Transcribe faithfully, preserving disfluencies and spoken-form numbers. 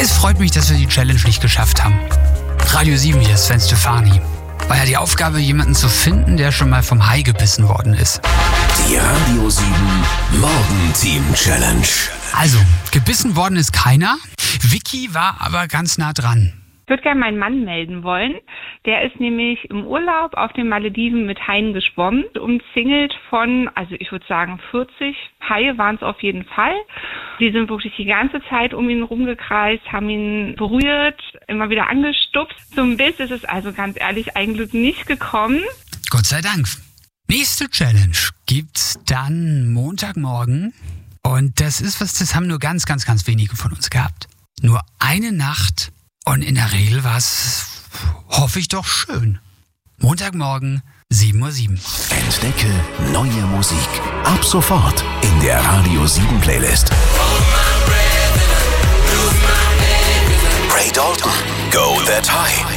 Es freut mich, dass wir die Challenge nicht geschafft haben. Radio sieben hier, Sven Stefani. War ja die Aufgabe, jemanden zu finden, der schon mal vom Hai gebissen worden ist. Die Radio sieben Morgenteam Challenge. Also, gebissen worden ist keiner. Vicky war aber ganz nah dran. Ich würde gerne meinen Mann melden wollen. Der ist nämlich im Urlaub auf den Malediven mit Haien geschwommen, umzingelt von, also ich würde sagen vierzig Haie waren es auf jeden Fall. Die sind wirklich die ganze Zeit um ihn rumgekreist, haben ihn berührt, immer wieder angestupst. Zum Biss ist es also ganz ehrlich eigentlich nicht gekommen. Gott sei Dank. Nächste Challenge gibt's dann Montagmorgen. Und das ist was, das haben nur ganz, ganz, ganz wenige von uns gehabt. Nur eine Nacht. Und in der Regel war es, hoffe ich doch, schön. Montagmorgen, sieben Uhr sieben. Entdecke neue Musik. Ab sofort in der Radio sieben Playlist. Ray Dalton, Go That High.